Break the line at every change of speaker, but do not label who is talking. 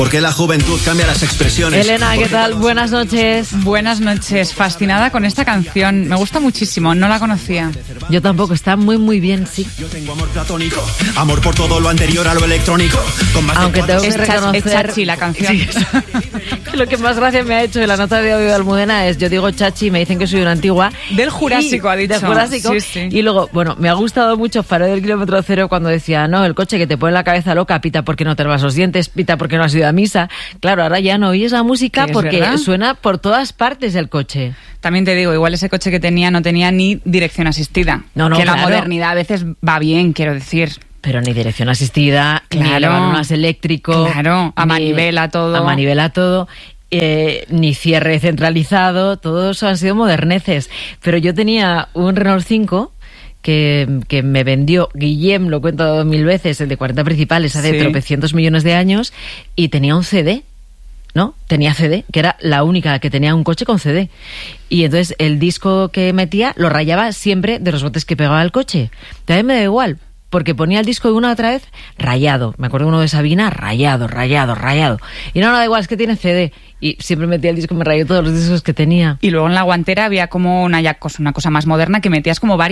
¿Por qué la juventud cambia las expresiones?
Elena, ¿qué tal? Buenas noches.
Buenas noches, fascinada con esta canción. Me gusta muchísimo, no la conocía.
Yo tampoco, está muy muy bien, sí.
Yo tengo amor platónico, amor por todo lo anterior a lo electrónico. Con más
Aunque tengo que
Es
reconocer...
chachi la canción.
Sí, lo que más gracia me ha hecho de la nota de audio de Almudena es, yo digo chachi y me dicen que soy una antigua.
Del Jurásico, ha dicho.
Del Jurásico.
Sí.
Y luego, bueno, me ha gustado mucho Faro del Kilómetro Cero cuando decía, no, el coche que te pone la cabeza loca, pita porque no te lavas los dientes, pita porque no has ido a misa. Claro, ahora ya no oyes la música porque
¿verdad?
suena por todas partes el coche.
También te digo, igual ese coche que tenía no tenía ni dirección asistida.
No,
que
claro.
la modernidad a veces va bien, quiero decir.
Pero ni dirección asistida, ni
Claro.
elevanuras eléctrico.
Claro, a
ni-
manivela todo.
A manivela todo. Ni cierre centralizado. Todo eso han sido moderneces. Pero yo tenía un Renault 5 que me vendió Guillem, lo cuento 1000 veces, el de 40 principales, hace
Sí.
tropecientos millones de años, y tenía un CD. ¿No? Tenía CD, que era la única que tenía un coche con CD. Y entonces el disco que metía lo rayaba siempre de los botes que pegaba el coche. También me da igual, porque ponía el disco de una otra vez rayado. Me acuerdo uno de Sabina, rayado. Y no, da igual, es que tiene CD. Y siempre metía el disco, me rayó todos los discos que tenía.
Y luego en la guantera había como una cosa más moderna que metías como varios